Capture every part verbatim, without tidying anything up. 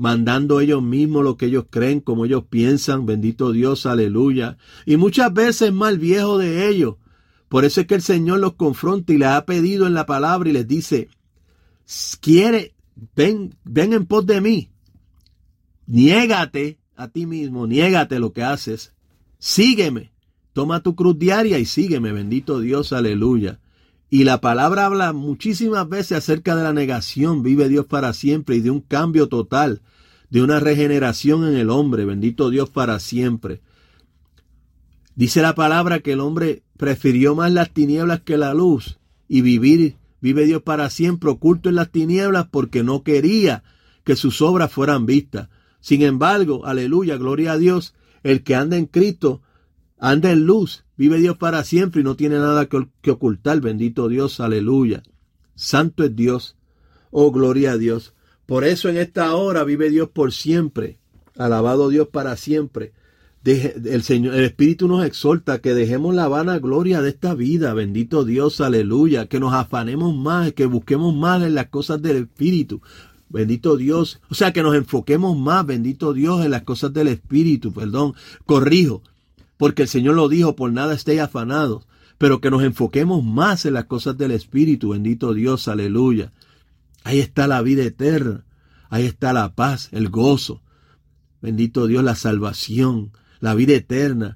mandando ellos mismos lo que ellos creen, como ellos piensan, bendito Dios, aleluya. Y muchas veces más el viejo de ellos. Por eso es que el Señor los confronta y les ha pedido en la palabra y les dice, quiere, ven, ven en pos de mí, niégate a ti mismo, niégate lo que haces, sígueme, toma tu cruz diaria y sígueme, bendito Dios, aleluya. Y la palabra habla muchísimas veces acerca de la negación, vive Dios para siempre, y de un cambio total, de una regeneración en el hombre, bendito Dios para siempre. Dice la palabra que el hombre prefirió más las tinieblas que la luz, y vivir, vive Dios para siempre, oculto en las tinieblas, porque no quería que sus obras fueran vistas. Sin embargo, aleluya, gloria a Dios, el que anda en Cristo, anda en luz, vive Dios para siempre y no tiene nada que, que ocultar, bendito Dios, aleluya. Santo es Dios, oh gloria a Dios. Por eso en esta hora vive Dios por siempre, alabado Dios para siempre. Deje, el Señor, el Espíritu nos exhorta que dejemos la vana gloria de esta vida, bendito Dios, aleluya, que nos afanemos más, que busquemos más en las cosas del Espíritu. Bendito Dios, o sea, que nos enfoquemos más, bendito Dios, en las cosas del Espíritu, perdón, corrijo, porque el Señor lo dijo, por nada estéis afanados, pero que nos enfoquemos más en las cosas del Espíritu, bendito Dios, aleluya. Ahí está la vida eterna, ahí está la paz, el gozo, bendito Dios, la salvación, la vida eterna,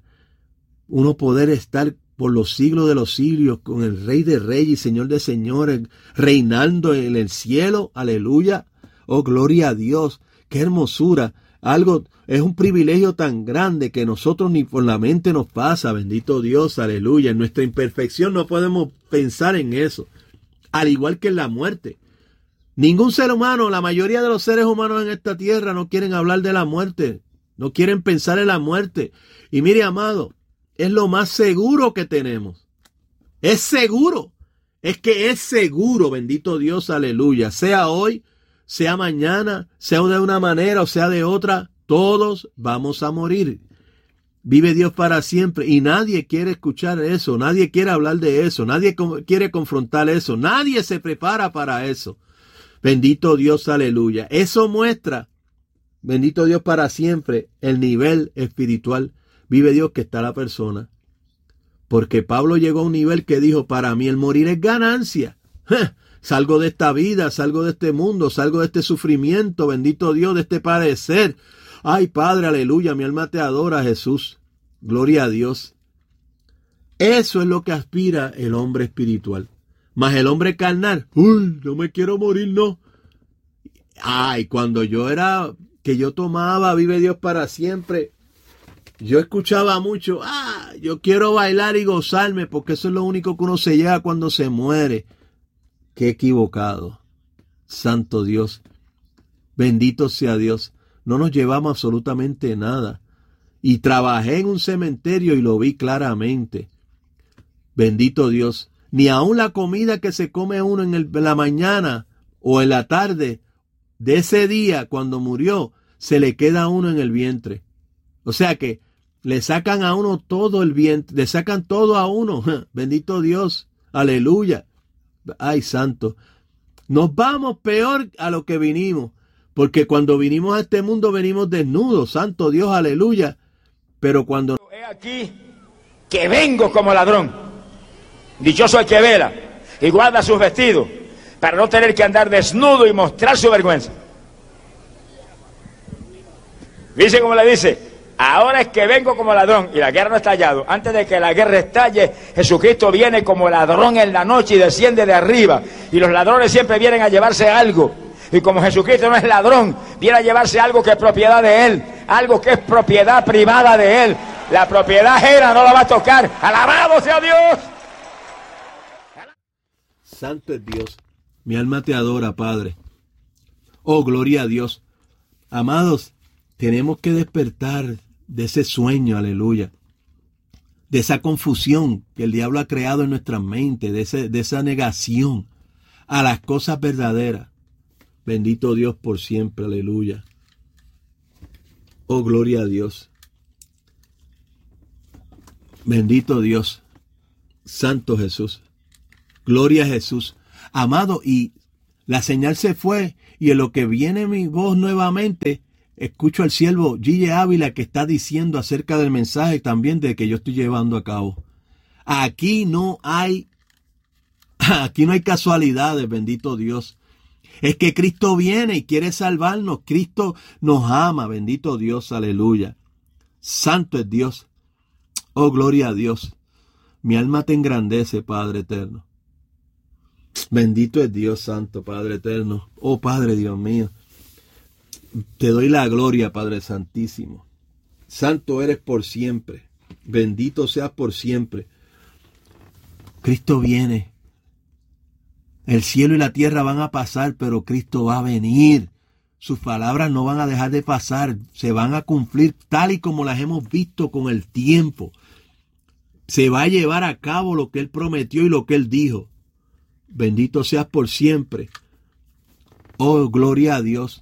uno poder estar por los siglos de los siglos con el Rey de Reyes y Señor de Señores, reinando en el cielo, aleluya. Oh, gloria a Dios, qué hermosura. Algo, es un privilegio tan grande que nosotros ni por la mente nos pasa, bendito Dios, aleluya. En nuestra imperfección no podemos pensar en eso. Al igual que en la muerte. Ningún ser humano, la mayoría de los seres humanos en esta tierra no quieren hablar de la muerte. No quieren pensar en la muerte. Y mire, amado, es lo más seguro que tenemos. Es seguro. Es que es seguro, bendito Dios, aleluya. Sea hoy, sea mañana, sea de una manera o sea de otra, todos vamos a morir. Vive Dios para siempre y nadie quiere escuchar eso, nadie quiere hablar de eso, nadie quiere confrontar eso, nadie se prepara para eso. Bendito Dios, aleluya. Eso muestra, bendito Dios para siempre, el nivel espiritual. Vive Dios que está la persona. Porque Pablo llegó a un nivel que dijo, para mí el morir es ganancia. ¡Ja! Salgo de esta vida, salgo de este mundo, salgo de este sufrimiento, bendito Dios, de este padecer. Ay, Padre, aleluya, mi alma te adora, Jesús. Gloria a Dios. Eso es lo que aspira el hombre espiritual. Mas el hombre carnal, uy, no me quiero morir, no. Ay, cuando yo era, que yo tomaba, vive Dios para siempre, yo escuchaba mucho, ah, yo quiero bailar y gozarme, porque eso es lo único que uno se lleva cuando se muere. Qué equivocado. Santo Dios. Bendito sea Dios. No nos llevamos absolutamente nada. Y trabajé en un cementerio y lo vi claramente. Bendito Dios. Ni aun la comida que se come uno en, el, en la mañana o en la tarde de ese día cuando murió, se le queda a uno en el vientre. O sea que le sacan a uno todo el vientre, le sacan todo a uno. Bendito Dios. Aleluya. Ay, santo. Nos vamos peor a lo que vinimos. Porque cuando vinimos a este mundo venimos desnudos. Santo Dios, aleluya. Pero cuando... He aquí que vengo como ladrón. Dichoso el que vela y guarda sus vestidos para no tener que andar desnudo y mostrar su vergüenza. Dice como le dice, ahora es que vengo como ladrón y la guerra no ha estallado. Antes de que la guerra estalle, Jesucristo viene como ladrón en la noche y desciende de arriba. Y los ladrones siempre vienen a llevarse algo. Y como Jesucristo no es ladrón, viene a llevarse algo que es propiedad de Él, algo que es propiedad privada de Él. La propiedad ajena no la va a tocar. ¡Alabado sea Dios! Santo es Dios. Mi alma te adora, Padre. Oh, gloria a Dios. Amados, tenemos que despertar de ese sueño, aleluya. De esa confusión que el diablo ha creado en nuestra mente, de, ese, de esa negación a las cosas verdaderas. Bendito Dios por siempre, aleluya. Oh, gloria a Dios. Bendito Dios. Santo Jesús. Gloria a Jesús. Amado, y la señal se fue Y en lo que viene mi voz nuevamente, escucho al siervo Gille Ávila que está diciendo acerca del mensaje también de que yo estoy llevando a cabo. Aquí no hay, aquí no hay casualidades, bendito Dios. Es que Cristo viene y quiere salvarnos. Cristo nos ama, bendito Dios, aleluya. Santo es Dios. Oh, gloria a Dios. Mi alma te engrandece, Padre eterno. Bendito es Dios santo, Padre eterno. Oh, Padre Dios mío. Te doy la gloria, Padre santísimo. Santo eres por siempre. Bendito seas por siempre. Cristo viene. El cielo y la tierra van a pasar, pero Cristo va a venir. Sus palabras no van a dejar de pasar. Se van a cumplir tal y como las hemos visto con el tiempo. Se va a llevar a cabo lo que Él prometió y lo que Él dijo. Bendito seas por siempre. Oh, gloria a Dios.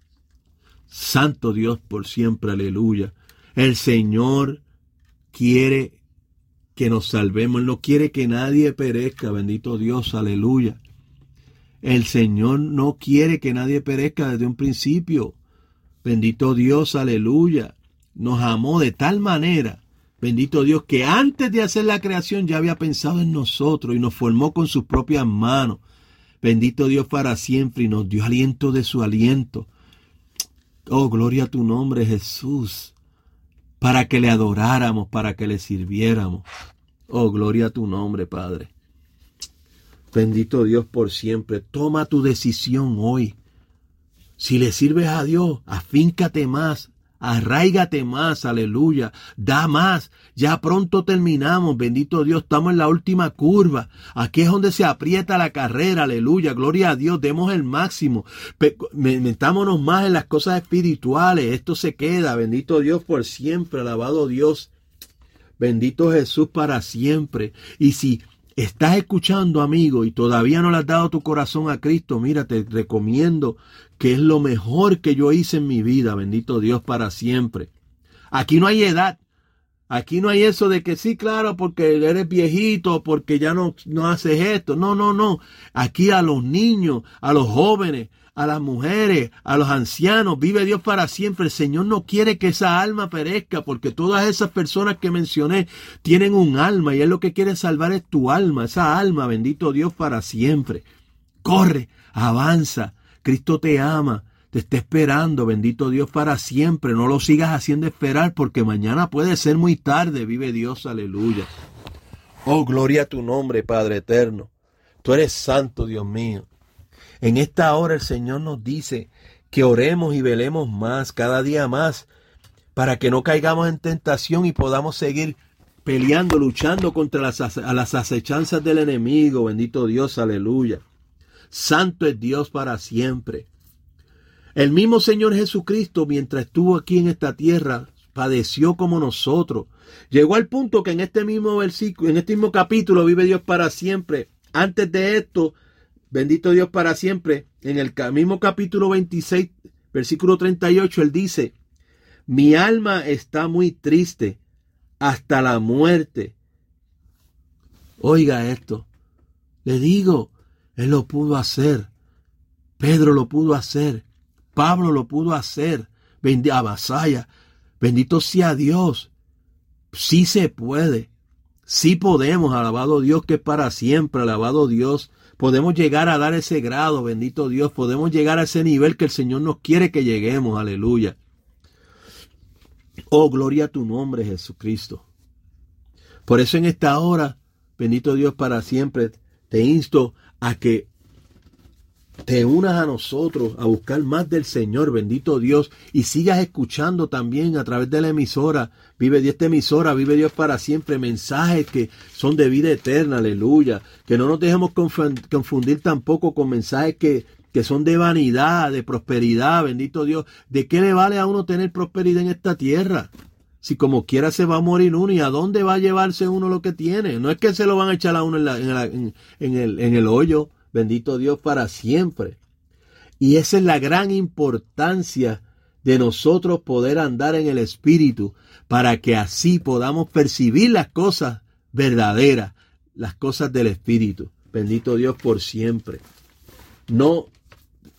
Santo Dios por siempre, aleluya. El Señor quiere que nos salvemos. Él no quiere que nadie perezca, bendito Dios, aleluya. El Señor no quiere que nadie perezca desde un principio. Bendito Dios, aleluya. Nos amó de tal manera, bendito Dios, que antes de hacer la creación ya había pensado en nosotros y nos formó con sus propias manos. Bendito Dios para siempre y nos dio aliento de su aliento. Oh, gloria a tu nombre, Jesús. Para que le adoráramos, para que le sirviéramos. Oh, gloria a tu nombre, Padre. Bendito Dios por siempre. Toma tu decisión hoy. Si le sirves a Dios, afíncate más, arráigate más, aleluya. Da más. Ya pronto terminamos, bendito Dios. Estamos en la última curva. Aquí es donde se aprieta la carrera, aleluya. Gloria a Dios. Demos el máximo. Metámonos más en las cosas espirituales. Esto se queda, bendito Dios por siempre. Alabado Dios. Bendito Jesús para siempre. Y si estás escuchando, amigo, y todavía no le has dado tu corazón a Cristo, mira, te recomiendo que es lo mejor que yo hice en mi vida, bendito Dios para siempre. Aquí no hay edad, aquí no hay eso de que sí, claro, porque eres viejito, porque ya no, no haces esto. No, no, no. Aquí a los niños, a los jóvenes, a las mujeres, a los ancianos, vive Dios para siempre. El Señor no quiere que esa alma perezca, porque todas esas personas que mencioné tienen un alma y Él lo que quiere salvar es tu alma, esa alma, bendito Dios para siempre. Corre, avanza, Cristo te ama, te está esperando, bendito Dios para siempre. No lo sigas haciendo esperar, porque mañana puede ser muy tarde, vive Dios, aleluya. Oh, gloria a tu nombre, Padre eterno. Tú eres santo, Dios mío. En esta hora el Señor nos dice que oremos y velemos más, cada día más, para que no caigamos en tentación y podamos seguir peleando, luchando contra las, a las acechanzas del enemigo. Bendito Dios, aleluya. Santo es Dios para siempre. El mismo Señor Jesucristo, mientras estuvo aquí en esta tierra, padeció como nosotros. Llegó al punto que en este mismo versículo, en este mismo capítulo, vive Dios para siempre. Antes de esto, bendito Dios para siempre, en el mismo capítulo veintiséis, versículo treinta y ocho, Él dice: mi alma está muy triste hasta la muerte. Oiga esto, le digo, Él lo pudo hacer. Pedro lo pudo hacer. Pablo lo pudo hacer. Bendito, Abasaya, bendito sea Dios. Sí se puede. Sí podemos, alabado Dios que es para siempre, alabado Dios. Podemos llegar a dar ese grado, bendito Dios. Podemos llegar a ese nivel que el Señor nos quiere que lleguemos, aleluya. Oh, gloria a tu nombre, Jesucristo. Por eso en esta hora, bendito Dios para siempre, te insto a que te unas a nosotros a buscar más del Señor, bendito Dios, y sigas escuchando también a través de la emisora, Vive Dios, esta emisora, Vive Dios para siempre, mensajes que son de vida eterna, aleluya, que no nos dejemos confundir tampoco con mensajes que, que son de vanidad, de prosperidad, bendito Dios. ¿De qué le vale a uno tener prosperidad en esta tierra? Si como quiera se va a morir uno, ¿y a dónde va a llevarse uno lo que tiene? No es que se lo van a echar a uno en, la, en, la, en, en, el, en el hoyo. Bendito Dios para siempre. Y esa es la gran importancia de nosotros poder andar en el Espíritu, para que así podamos percibir las cosas verdaderas, las cosas del Espíritu. Bendito Dios por siempre. No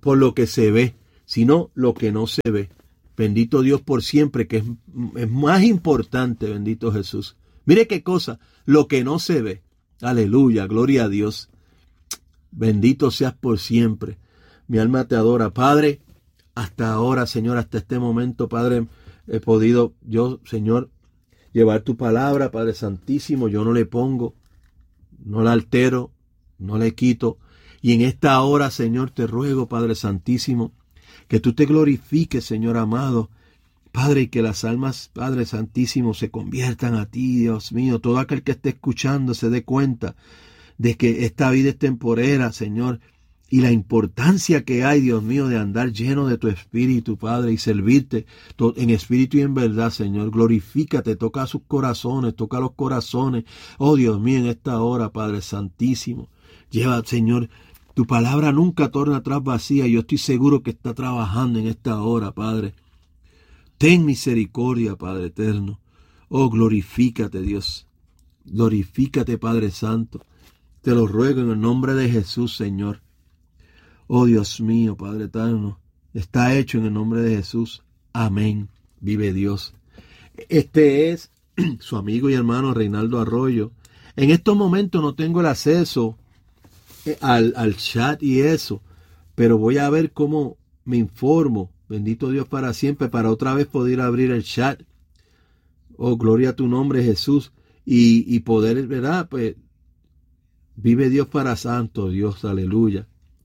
por lo que se ve, sino lo que no se ve. Bendito Dios por siempre, que es, es más importante, bendito Jesús. Mire qué cosa, lo que no se ve. Aleluya, gloria a Dios. Bendito seas por siempre. Mi alma te adora, Padre. Hasta ahora, Señor, hasta este momento, Padre, he podido yo, Señor, llevar tu palabra, Padre Santísimo. Yo no le pongo, no la altero, no le quito. Y en esta hora, Señor, te ruego, Padre Santísimo, que tú te glorifiques, Señor amado, Padre, y que las almas, Padre Santísimo, se conviertan a ti, Dios mío. Todo aquel que esté escuchando se dé cuenta de que esta vida es temporera, Señor, y la importancia que hay, Dios mío, de andar lleno de tu espíritu, Padre, y servirte en espíritu y en verdad, Señor. Glorifícate, toca sus corazones, toca los corazones. Oh, Dios mío, en esta hora, Padre Santísimo, lleva, Señor, tu palabra nunca torna atrás vacía. Yo estoy seguro que está trabajando en esta hora, Padre. Ten misericordia, Padre eterno. Oh, glorifícate, Dios. Glorifícate, Padre Santo. Te lo ruego en el nombre de Jesús, Señor. Oh, Dios mío, Padre eterno. Está hecho en el nombre de Jesús. Amén. Vive Dios. Este es su amigo y hermano Reinaldo Arroyo. En estos momentos no tengo el acceso al, al chat y eso, pero voy a ver cómo me informo. Bendito Dios para siempre, para otra vez poder abrir el chat. Oh, gloria a tu nombre, Jesús. Y, y poder, ¿verdad? Pues, vive Dios para santo, Dios, aleluya.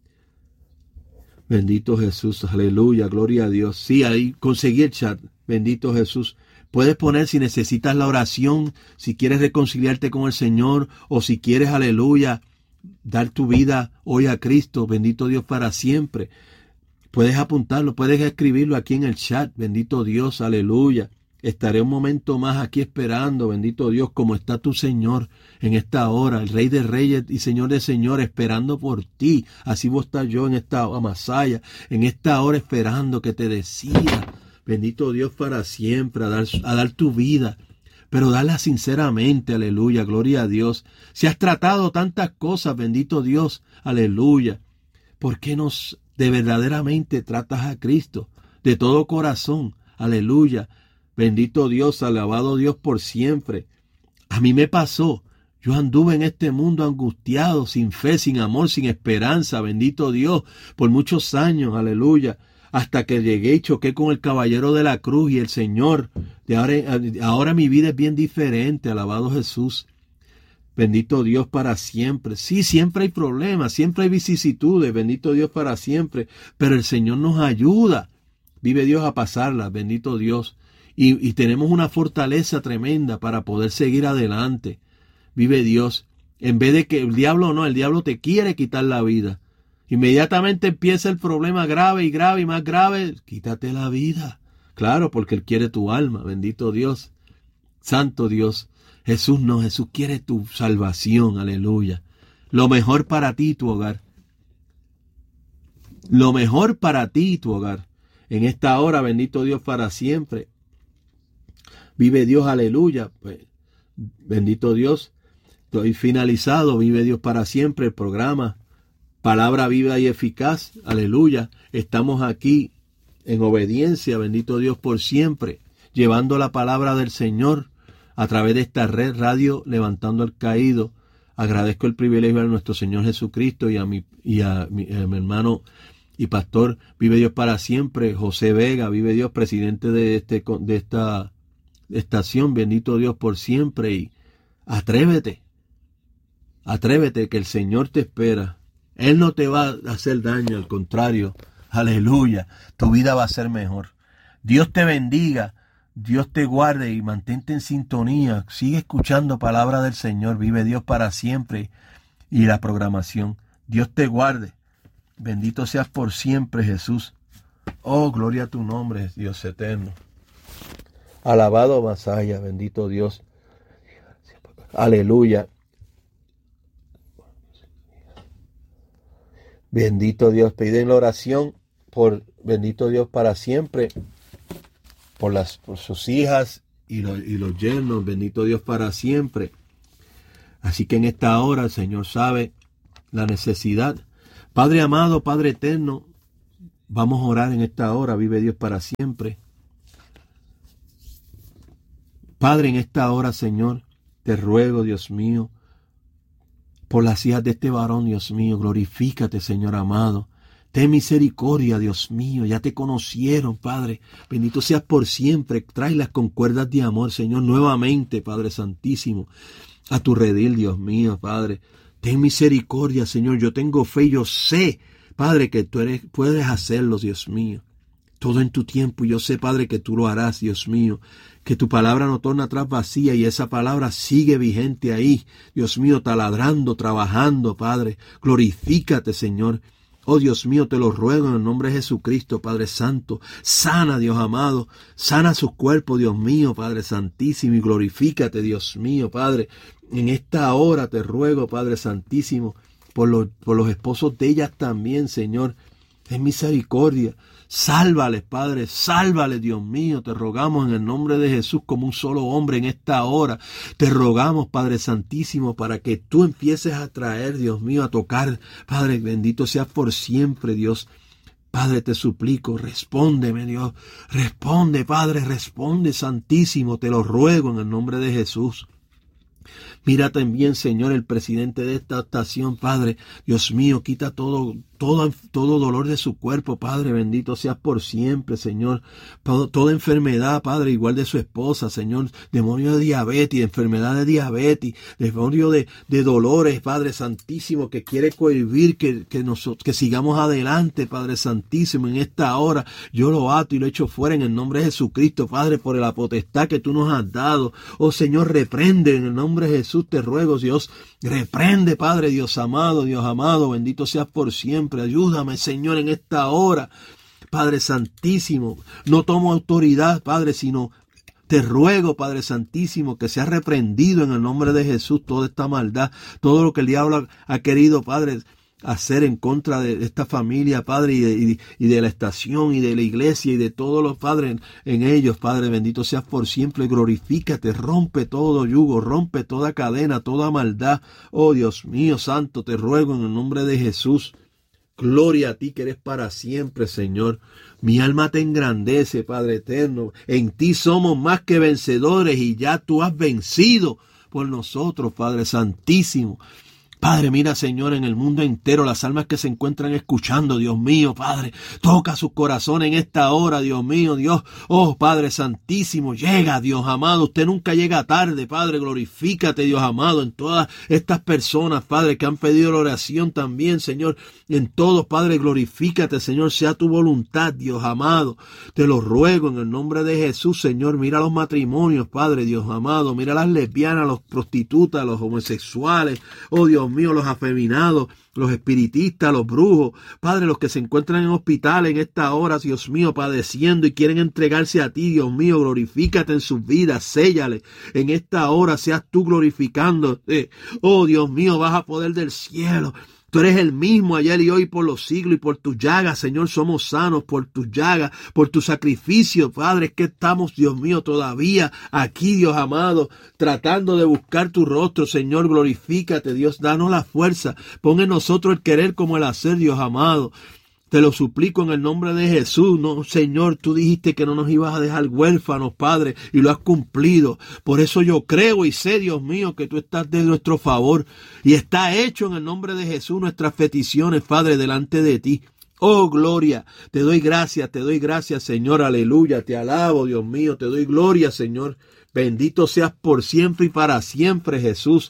Bendito Jesús, aleluya, gloria a Dios. Sí, ahí conseguí el chat, bendito Jesús. Puedes poner si necesitas la oración, si quieres reconciliarte con el Señor, o si quieres, aleluya, dar tu vida hoy a Cristo, bendito Dios para siempre. Puedes apuntarlo, puedes escribirlo aquí en el chat, bendito Dios, aleluya. Estaré un momento más aquí esperando, bendito Dios, como está tu Señor en esta hora, el Rey de Reyes y Señor de Señores, esperando por ti. Así vos estás yo en esta amasaya, en esta hora esperando que te decida, bendito Dios para siempre, a dar, a dar tu vida, pero dala sinceramente, aleluya, gloria a Dios. Si has tratado tantas cosas, bendito Dios, aleluya, ¿por qué nos de verdaderamente tratas a Cristo de todo corazón? Aleluya. Bendito Dios, alabado Dios por siempre. A mí me pasó. Yo anduve en este mundo angustiado, sin fe, sin amor, sin esperanza. Bendito Dios, por muchos años. Aleluya. Hasta que llegué y choqué con el caballero de la cruz y el Señor. De ahora, ahora mi vida es bien diferente. Alabado Jesús. Bendito Dios para siempre. Sí, siempre hay problemas, siempre hay vicisitudes. Bendito Dios para siempre. Pero el Señor nos ayuda. Vive Dios a pasarlas. Bendito Dios. Y, y tenemos una fortaleza tremenda para poder seguir adelante. Vive Dios. En vez de que el diablo no, el diablo te quiere quitar la vida. Inmediatamente empieza el problema grave y grave y más grave. Quítate la vida. Claro, porque Él quiere tu alma. Bendito Dios. Santo Dios. Jesús no, Jesús quiere tu salvación. Aleluya. Lo mejor para ti y tu hogar. Lo mejor para ti y tu hogar. En esta hora, bendito Dios para siempre. Vive Dios, aleluya. Pues, bendito Dios. Estoy finalizado. Vive Dios para siempre. El programa. Palabra viva y eficaz. Aleluya. Estamos aquí en obediencia. Bendito Dios por siempre. Llevando la palabra del Señor a través de esta red radio Levantando al Caído. Agradezco el privilegio a nuestro Señor Jesucristo y a mi, y a mi, a mi hermano y pastor. Vive Dios para siempre. José Vega. Vive Dios, presidente de, este, de esta estación. Bendito Dios por siempre. Y atrévete. Atrévete que el Señor te espera. Él no te va a hacer daño, al contrario. Aleluya. Tu vida va a ser mejor. Dios te bendiga. Dios te guarde y mantente en sintonía. Sigue escuchando palabra del Señor. Vive Dios para siempre. Y la programación. Dios te guarde. Bendito seas por siempre, Jesús. Oh, gloria a tu nombre, Dios eterno. Alabado Masaya, bendito Dios. Aleluya. Bendito Dios. Piden la oración por bendito Dios para siempre. Por, las, por sus hijas y los, y los yernos. Bendito Dios para siempre. Así que en esta hora el Señor sabe la necesidad. Padre amado, Padre eterno, Vamos a orar en esta hora. Vive Dios para siempre. Padre, en esta hora, Señor, te ruego, Dios mío, por las hijas de este varón, Dios mío, glorifícate, Señor amado. Ten misericordia, Dios mío, ya te conocieron, Padre. Bendito seas por siempre. Tráelas con cuerdas de amor, Señor, nuevamente, Padre Santísimo, a tu redil, Dios mío, Padre. Ten misericordia, Señor. Yo tengo fe y yo sé, Padre, que tú eres, puedes hacerlo, Dios mío. Todo en tu tiempo. Y yo sé, Padre, que tú lo harás, Dios mío. Que tu palabra no torna atrás vacía y esa palabra sigue vigente ahí. Dios mío, taladrando, trabajando, Padre. Glorifícate, Señor. Oh Dios mío, te lo ruego en el nombre de Jesucristo, Padre Santo. Sana, Dios amado. Sana sus cuerpos, Dios mío, Padre Santísimo. Y glorifícate, Dios mío, Padre. En esta hora te ruego, Padre Santísimo, por los, por los esposos de ellas también, Señor. Ten misericordia. Sálvales, Padre, sálvales, Dios mío. Te rogamos en el nombre de Jesús como un solo hombre en esta hora. Te rogamos, Padre Santísimo, para que tú empieces a traer, Dios mío, a tocar. Padre, bendito seas por siempre, Dios. Padre, te suplico, respóndeme, Dios. Responde, Padre, responde, Santísimo. Te lo ruego en el nombre de Jesús. Mira también, Señor, el presidente de esta estación, Padre. Dios mío, quita todo, todo, todo dolor de su cuerpo, Padre. Bendito seas por siempre, Señor. Todo, toda enfermedad, Padre, igual de su esposa, Señor. Demonio de diabetes, enfermedad de diabetes, demonio de, de dolores, Padre Santísimo, que quiere cohibir que, que, nosotros, que sigamos adelante, Padre Santísimo. En esta hora yo lo ato y lo echo fuera en el nombre de Jesucristo, Padre, por la potestad que tú nos has dado. Oh Señor, reprende en el nombre de Jesús. Te ruego, Dios, reprende, Padre, Dios amado, Dios amado, bendito seas por siempre. Ayúdame, Señor, en esta hora, Padre Santísimo. No tomo autoridad, Padre, sino te ruego, Padre Santísimo, que sea reprendido en el nombre de Jesús toda esta maldad, todo lo que el diablo ha querido, Padre, hacer en contra de esta familia, Padre, y de, y, y de la estación, y de la iglesia, y de todos los padres en ellos, Padre, bendito seas por siempre, glorifícate, rompe todo yugo, rompe toda cadena, toda maldad. Oh Dios mío, santo, te ruego en el nombre de Jesús. Gloria a ti que eres para siempre, Señor. Mi alma te engrandece, Padre eterno. En ti somos más que vencedores y ya tú has vencido por nosotros, Padre Santísimo. Padre, mira, Señor, en el mundo entero, las almas que se encuentran escuchando, Dios mío, Padre, toca sus corazones en esta hora, Dios mío, Dios, oh, Padre Santísimo, llega, Dios amado, usted nunca llega tarde, Padre, glorifícate, Dios amado, en todas estas personas, Padre, que han pedido la oración también, Señor, en todos, Padre, glorifícate, Señor, sea tu voluntad, Dios amado, te lo ruego en el nombre de Jesús, Señor, mira los matrimonios, Padre, Dios amado, mira las lesbianas, los prostitutas, los homosexuales, oh, Dios mío, los afeminados, los espiritistas, los brujos, Padre, los que se encuentran en hospitales en esta hora, Dios mío, padeciendo y quieren entregarse a ti, Dios mío, glorifícate en sus vidas, séllale, en esta hora seas tú glorificándote, oh Dios mío, baja poder del cielo. Tú eres el mismo ayer y hoy por los siglos, y por tus llagas, Señor, somos sanos por tus llagas, por tu sacrificio, Padre, es que estamos, Dios mío, todavía aquí, Dios amado, tratando de buscar tu rostro, Señor, glorifícate, Dios, danos la fuerza, pon en nosotros el querer como el hacer, Dios amado. Te lo suplico en el nombre de Jesús, no, Señor, tú dijiste que no nos ibas a dejar huérfanos, Padre, y lo has cumplido. Por eso yo creo y sé, Dios mío, que tú estás de nuestro favor, y está hecho en el nombre de Jesús nuestras peticiones, Padre, delante de ti. Oh, gloria, te doy gracias, te doy gracias, Señor, aleluya, te alabo, Dios mío, te doy gloria, Señor. Bendito seas por siempre y para siempre, Jesús.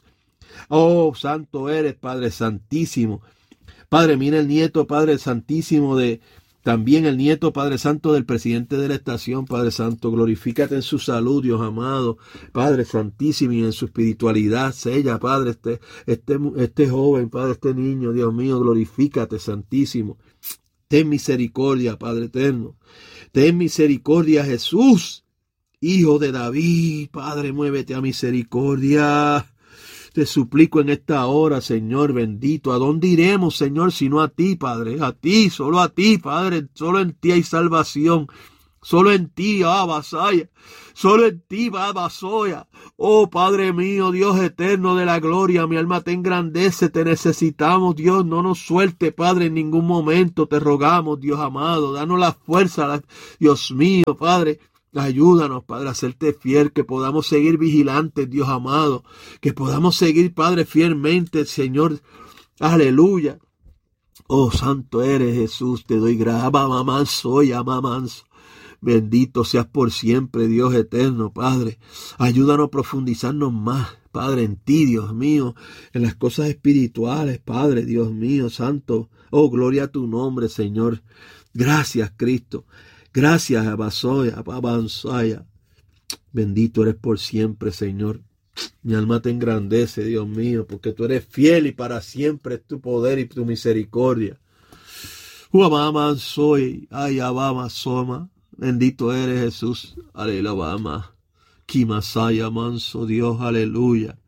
Oh, santo eres, Padre Santísimo. Padre, mira el nieto, Padre Santísimo, de también el nieto, Padre Santo, del presidente de la estación, Padre Santo, glorifícate en su salud, Dios amado, Padre Santísimo, y en su espiritualidad, sella, Padre, este, este, este joven, Padre, este niño, Dios mío, glorifícate, Santísimo. Ten misericordia, Padre eterno, ten misericordia, Jesús, Hijo de David, Padre, muévete a misericordia. Te suplico en esta hora, Señor bendito. ¿A dónde iremos, Señor, sino a ti, Padre? A ti, solo a ti, Padre. Solo en ti hay salvación. Solo en ti, Abba, Saya. Solo en ti, Abba, Soya. Oh, Padre mío, Dios eterno de la gloria, mi alma te engrandece, te necesitamos, Dios. No nos suelte, Padre, en ningún momento. Te rogamos, Dios amado. Danos la fuerza, Dios mío, Padre. Ayúdanos, Padre, a serte fiel, que podamos seguir vigilantes, Dios amado. Que podamos seguir, Padre, fielmente, Señor. Aleluya. Oh, santo eres, Jesús. Te doy gracias. Mamá, soy, mamá. Bendito seas por siempre, Dios eterno, Padre. Ayúdanos a profundizarnos más, Padre, en ti, Dios mío, en las cosas espirituales, Padre, Dios mío, santo. Oh, gloria a tu nombre, Señor. Gracias, Cristo. Gracias, Abasoya, Abansaya. Bendito eres por siempre, Señor. Mi alma te engrandece, Dios mío, porque tú eres fiel y para siempre es tu poder y tu misericordia. Uamama soy, ay, abama soma. Bendito eres, Jesús. Aleluya. Kimasaya manso Dios. Aleluya.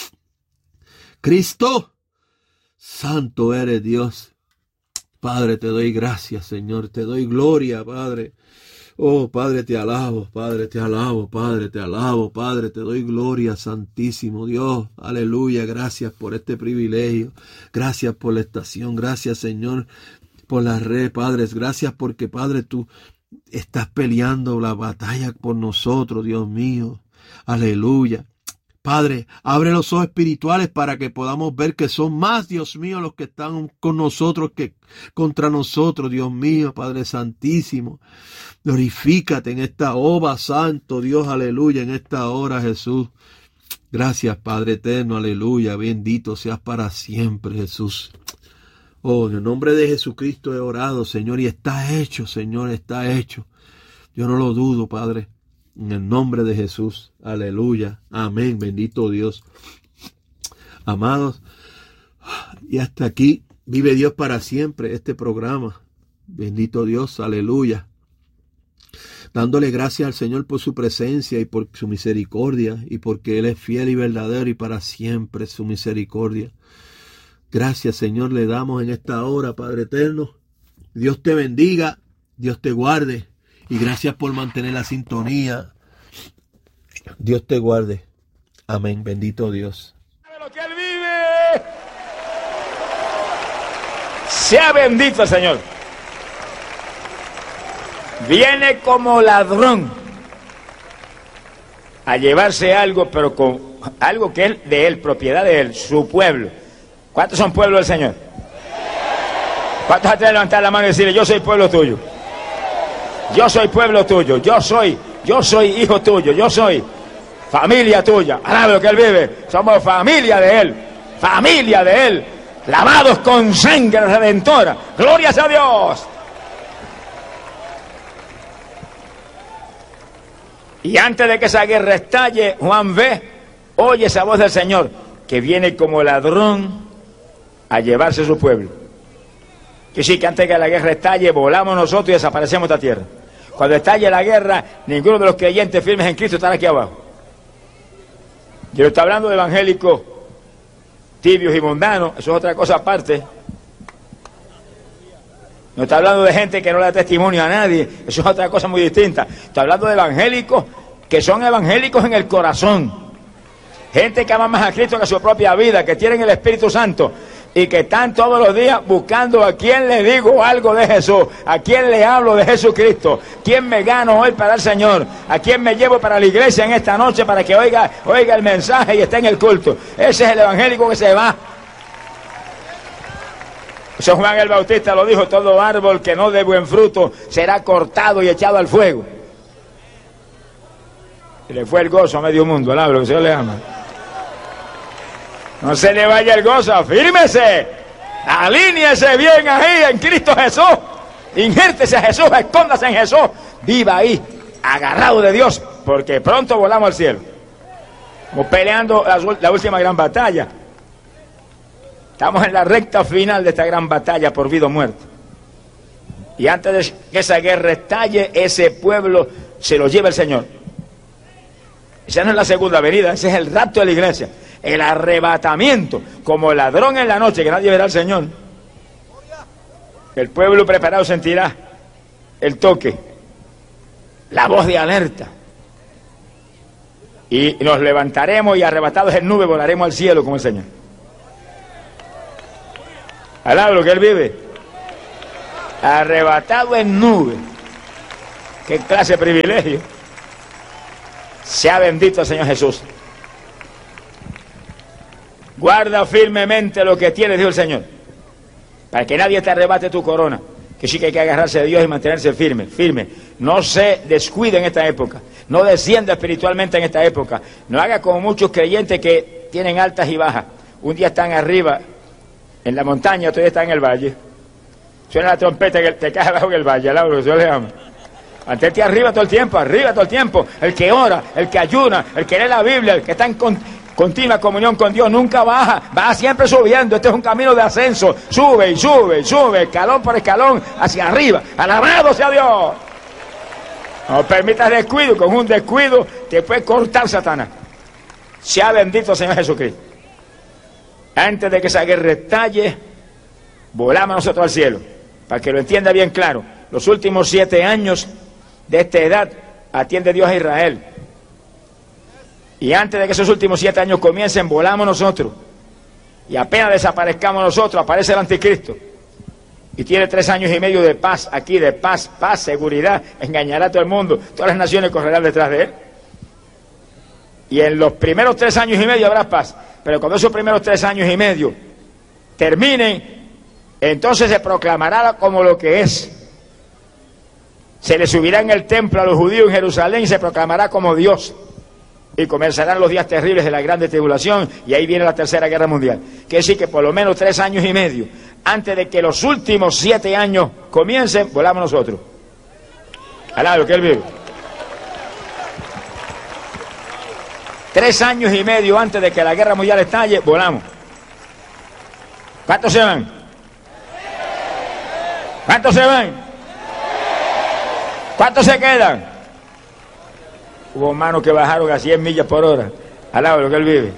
Cristo. Santo eres, Dios. Padre, te doy gracias, Señor. Te doy gloria, Padre. Oh, Padre, te alabo, Padre, te alabo, Padre, te alabo, Padre, te doy gloria, Santísimo Dios. Aleluya. Gracias por este privilegio. Gracias por la estación. Gracias, Señor, por la red, Padre. Gracias porque, Padre, tú estás peleando la batalla por nosotros, Dios mío. Aleluya. Padre, abre los ojos espirituales para que podamos ver que son más, Dios mío, los que están con nosotros que contra nosotros, Dios mío, Padre Santísimo. Glorifícate en esta obra, Santo Dios, aleluya, en esta hora, Jesús. Gracias, Padre eterno, aleluya. Bendito seas para siempre, Jesús. Oh, en el nombre de Jesucristo he orado, Señor, y está hecho, Señor, está hecho. Yo no lo dudo, Padre. En el nombre de Jesús, aleluya, amén, bendito Dios. Amados, y hasta aquí vive Dios para siempre este programa. Bendito Dios, aleluya. Dándole gracias al Señor por su presencia y por su misericordia y porque Él es fiel y verdadero y para siempre su misericordia. Gracias, Señor, le damos en esta hora, Padre eterno. Dios te bendiga, Dios te guarde. Y gracias por mantener la sintonía. Dios te guarde. Amén. Bendito Dios. De lo que Él vive. Sea bendito el Señor. Viene como ladrón a llevarse algo, pero con algo que es de Él, propiedad de Él, su pueblo. ¿Cuántos son pueblo del Señor? ¿Cuántos han de levantar la mano y decirle, yo soy pueblo tuyo? Yo soy pueblo tuyo, yo soy, yo soy hijo tuyo, yo soy familia tuya. Alaba lo que Él vive. Somos familia de Él, familia de Él, lavados con sangre redentora. Glorias a Dios. Y antes de que esa guerra estalle, Juan ve, oye esa voz del Señor, que viene como ladrón a llevarse su pueblo. Que sí, que antes de que la guerra estalle, volamos nosotros y desaparecemos de esta tierra. Cuando estalle la guerra, ninguno de los creyentes firmes en Cristo estará aquí abajo. Yo estoy hablando de evangélicos tibios y mundanos, eso es otra cosa aparte. No está hablando de gente que no le da testimonio a nadie, eso es otra cosa muy distinta. Estoy hablando de evangélicos que son evangélicos en el corazón. Gente que ama más a Cristo que a su propia vida, que tienen el Espíritu Santo y que están todos los días buscando a quién le digo algo de Jesús, a quién le hablo de Jesucristo, quién me gano hoy para el Señor, a quién me llevo para la iglesia en esta noche para que oiga, oiga el mensaje y esté en el culto. Ese es el evangélico que se va. San Juan el Bautista lo dijo, todo árbol que no dé buen fruto será cortado y echado al fuego. Y le fue el gozo a medio mundo, alaba lo que el Señor le ama. No se le vaya el gozo, afírmese, alíñese bien ahí en Cristo Jesús, injértese a Jesús, escóndase en Jesús, viva ahí, agarrado de Dios, porque pronto volamos al cielo. Estamos peleando la, la última gran batalla. Estamos en la recta final de esta gran batalla por vida o muerte. Y antes de que esa guerra estalle, ese pueblo se lo lleva el Señor. Esa no es la segunda venida, ese es el rapto de la iglesia. El arrebatamiento, como ladrón en la noche, que nadie verá al Señor. El pueblo preparado sentirá el toque. la voz de alerta. Y nos levantaremos y arrebatados en nube volaremos al cielo como el Señor. Alaba lo que Él vive. Arrebatado en nube. Qué clase de privilegio. Sea bendito el Señor Jesús. Guarda firmemente lo que tienes, dijo el Señor, para que nadie te arrebate tu corona. Que sí que hay que agarrarse de Dios y mantenerse firme, firme. No se descuide en esta época. No descienda espiritualmente en esta época. No haga como muchos creyentes que tienen altas y bajas. Un día están arriba en la montaña, otro día están en el valle. Suena la trompeta que te cae abajo en el valle, al lo que yo le llamo. Mantente arriba todo el tiempo, arriba todo el tiempo. El que ora, el que ayuna, el que lee la Biblia, el que está en con, continua comunión con Dios, nunca baja, va siempre subiendo. Este es un camino de ascenso. Sube y sube y sube, escalón por escalón, hacia arriba. Alabado sea Dios. No permitas descuido, con un descuido te puede cortar Satanás. Sea bendito el Señor Jesucristo. Antes de que esa guerra estalle, volamos nosotros al cielo. Para que lo entienda bien claro, los últimos siete años de esta edad atiende Dios a Israel. Y antes de que esos últimos siete años comiencen, volamos nosotros. Y apenas desaparezcamos nosotros, aparece el anticristo. Y tiene tres años y medio de paz aquí, de paz, paz, seguridad. Engañará a todo el mundo. Todas las naciones correrán detrás de él. Y en los primeros tres años y medio habrá paz. Pero cuando esos primeros tres años y medio terminen, entonces se proclamará como lo que es. Se le subirá en el templo a los judíos en Jerusalén y se proclamará como Dios. Y comenzarán los días terribles de la grande tribulación, y ahí viene la tercera guerra mundial. Quiere decir que por lo menos tres años y medio, antes de que los últimos siete años comiencen, volamos nosotros. Alá, lo que Él vive. Tres años y medio antes de que la guerra mundial estalle, volamos. ¿Cuántos se van? ¿Cuántos se van? ¿Cuántos se quedan? Hubo manos que bajaron a cien millas por hora. Al lado de lo que Él vive.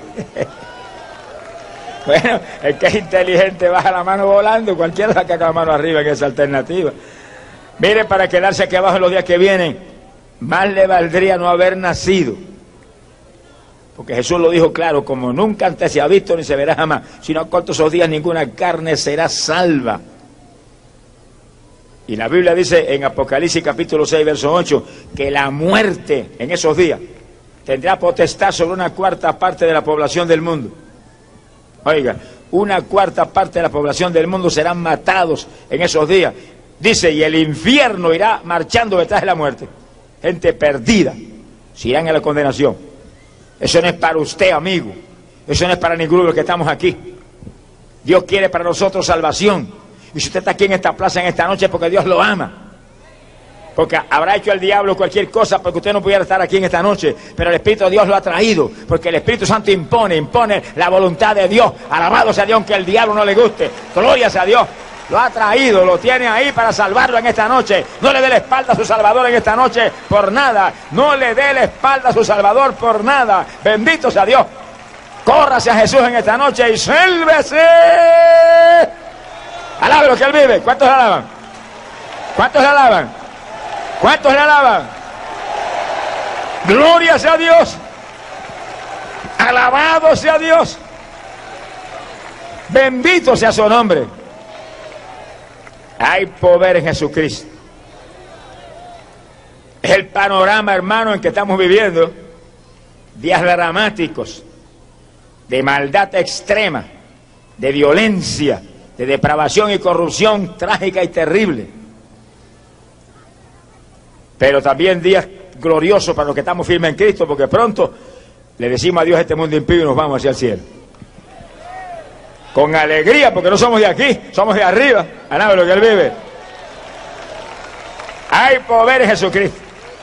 Bueno, el que es inteligente baja la mano volando. Cualquiera saca la mano arriba, que es alternativa. Mire, para quedarse aquí abajo en los días que vienen, más le valdría no haber nacido. Porque Jesús lo dijo claro, como nunca antes se ha visto ni se verá jamás. Si no corto esos días, ninguna carne será salva. Y la Biblia dice en Apocalipsis capítulo seis, verso ocho, que la muerte en esos días tendrá potestad sobre una cuarta parte de la población del mundo. Oiga, una cuarta parte de la población del mundo serán matados en esos días. Dice, y el infierno irá marchando detrás de la muerte. Gente perdida, se irán a la condenación. Eso no es para usted, amigo. Eso no es para ninguno de los que estamos aquí. Dios quiere para nosotros salvación. Y si usted está aquí en esta plaza en esta noche es porque Dios lo ama. Porque habrá hecho el diablo cualquier cosa porque usted no pudiera estar aquí en esta noche. Pero el Espíritu de Dios lo ha traído. Porque el Espíritu Santo impone, impone la voluntad de Dios. Alabado sea Dios, aunque el diablo no le guste. Gloria sea Dios. Lo ha traído, lo tiene ahí para salvarlo en esta noche. No le dé la espalda a su Salvador en esta noche por nada. No le dé la espalda a su Salvador por nada. Bendito sea Dios. Córrase a Jesús en esta noche y sálvese. Alabe lo que Él vive. ¿Cuántos le alaban? ¿Cuántos le alaban? ¿Cuántos le alaban? Gloria sea Dios. Alabado sea Dios. Bendito sea su nombre. Hay poder en Jesucristo. Es el panorama, hermano, en que estamos viviendo. Días dramáticos, de maldad extrema, de violencia, de depravación y corrupción trágica y terrible. Pero también días gloriosos para los que estamos firmes en Cristo, porque pronto le decimos adiós a este mundo impío y nos vamos hacia el cielo. Con alegría, porque no somos de aquí, somos de arriba. Alaba lo que Él vive. Hay poder en Jesucristo.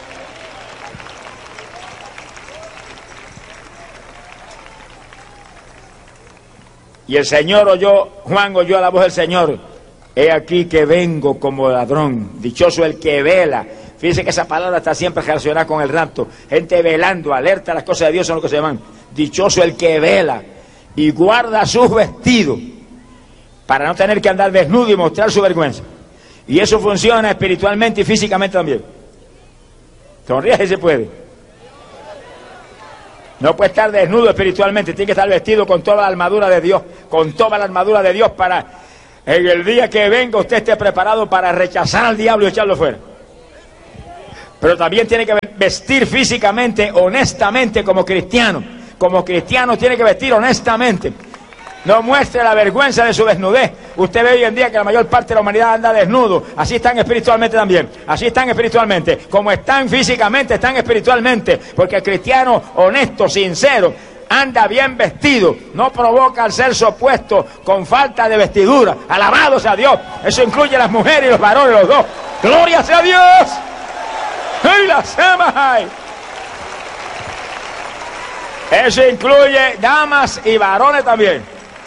Y el Señor oyó, Juan oyó la voz del Señor. He aquí que vengo como ladrón. Dichoso el que vela. Fíjense que esa palabra está siempre relacionada con el rapto. Gente velando, alerta a las cosas de Dios son lo que se llaman. Dichoso el que vela y guarda sus vestidos para no tener que andar desnudo y mostrar su vergüenza. Y eso funciona espiritualmente y físicamente también. Sonríe si se puede. No puede estar desnudo espiritualmente, tiene que estar vestido con toda la armadura de Dios, con toda la armadura de Dios para en el día que venga usted esté preparado para rechazar al diablo y echarlo fuera. Pero también tiene que vestir físicamente, honestamente como cristiano. Como cristiano tiene que vestir honestamente. No muestre la vergüenza de su desnudez. Usted ve hoy en día que la mayor parte de la humanidad anda desnudo. Así están espiritualmente también. Así están espiritualmente. Como están físicamente, están espiritualmente. Porque el cristiano honesto, sincero, anda bien vestido. No provoca al ser opuesto con falta de vestidura. Alabado sea Dios. Eso incluye a las mujeres y los varones, los dos. ¡Gloria sea Dios! ¡Ay, las amas! Eso incluye damas y varones también.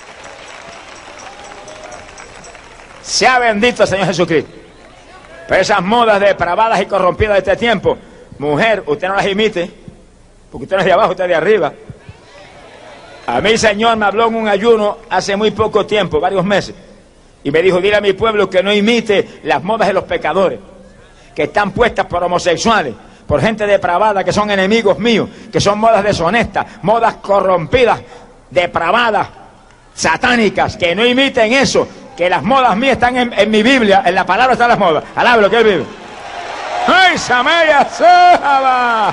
Sea bendito el Señor Jesucristo. Pero esas modas depravadas y corrompidas de este tiempo, mujer, usted no las imite, porque usted no es de abajo, usted es de arriba. A mí el Señor me habló en un ayuno hace muy poco tiempo, varios meses, y me dijo, dile a mi pueblo que no imite las modas de los pecadores, que están puestas por homosexuales, por gente depravada, que son enemigos míos, que son modas deshonestas, modas corrompidas, depravadas, satánicas, que no imiten eso, que las modas mías están en, en mi Biblia, en la palabra están las modas. Alabe lo que él vive. ¡Ay, Samaya Saba!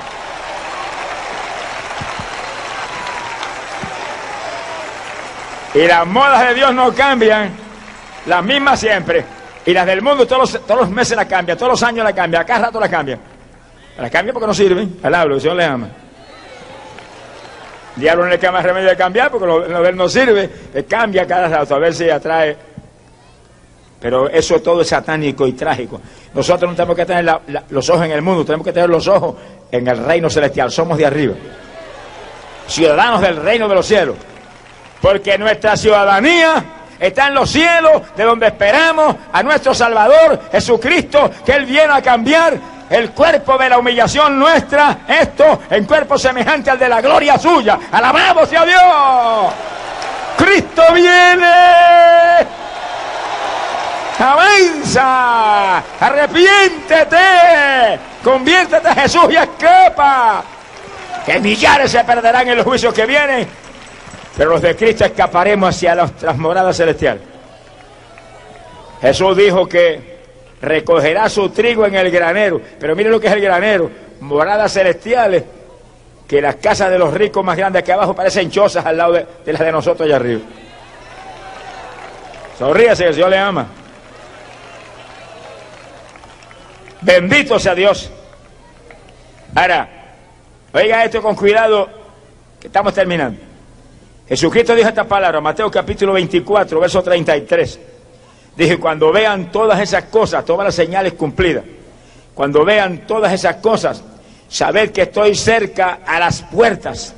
Y las modas de Dios no cambian, las mismas siempre. Y las del mundo todos los, todos los meses las cambian, todos los años las cambian, a cada rato las cambian. Las cambian porque no sirven. Alabe, el Señor les ama. El diablo no le queda más remedio de cambiar porque lo, lo de él no sirve, le cambia cada rato a ver si atrae. Pero eso todo es satánico y trágico. Nosotros no tenemos que tener la, la, los ojos en el mundo, tenemos que tener los ojos en el reino celestial. Somos de arriba, ciudadanos del reino de los cielos, porque nuestra ciudadanía está en los cielos, de donde esperamos a nuestro Salvador Jesucristo, que Él viene a cambiar el cuerpo de la humillación nuestra, esto en cuerpo semejante al de la gloria suya. ¡Alabado sea Dios! ¡Cristo viene! ¡Avanza! ¡Arrepiéntete! ¡Conviértete a Jesús y escapa! Que millares se perderán en los juicios que vienen, pero los de Cristo escaparemos hacia nuestras moradas celestiales. Jesús dijo que recogerá su trigo en el granero, pero miren lo que es el granero, moradas celestiales, que las casas de los ricos más grandes que abajo parecen chozas al lado de, de las de nosotros allá arriba. Sonríase, que el Señor le ama. Bendito sea Dios. Ahora, oiga esto con cuidado, que estamos terminando. Jesucristo dijo esta palabra, Mateo capítulo veinticuatro, verso treinta y tres. Dije, cuando vean todas esas cosas, todas las señales cumplidas, cuando vean todas esas cosas, sabed que estoy cerca a las puertas.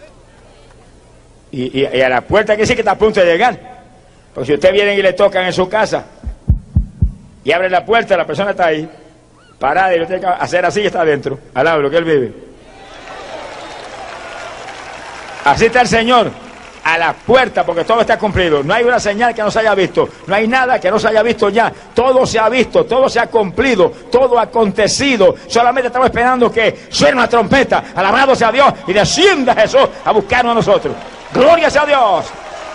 Y, y, y a la puerta quiere decir que está a punto de llegar. Porque si usted viene y le tocan en su casa y abre la puerta, la persona está ahí, parada, y lo tiene que hacer así y está adentro. Alaba lo que él vive. Así está el Señor, a la puerta, porque todo está cumplido. No hay una señal que no se haya visto, no hay nada que no se haya visto ya. Todo se ha visto, todo se ha cumplido, todo ha acontecido. Solamente estamos esperando que suene una trompeta, alabado sea Dios, y descienda Jesús a buscarnos a nosotros. Gloria sea a Dios.